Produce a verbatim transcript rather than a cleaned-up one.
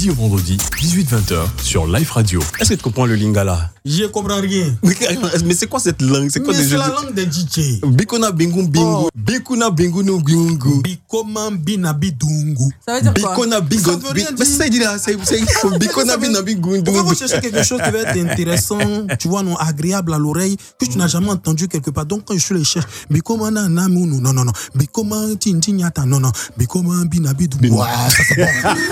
lundi au vendredi, dix-huit vingt heures, sur Life Radio. Est-ce que tu comprends le lingala? Je comprends rien. Mais c'est quoi cette langue? C'est quoi Mais des c'est jeux la de- langue des D J. Bikona bingu bingu. Oh. Bikuna bingu no bingu. Bikoma binabidungu. Ça veut dire quoi? Bikona bingu. Ça veut rien Mais dire. c'est ça, il dit là. C'est c'est- Bikona binabingu. On va chercher quelque chose qui va être intéressant, tu vois, non, agréable à l'oreille, que tu n'as jamais entendu quelque part. Donc, quand je les cherche, Bikoma na namu, non, non, non, Bikoma tintinyata, non, non, Bikoma binabidungu. Ouais, ça c'est bon.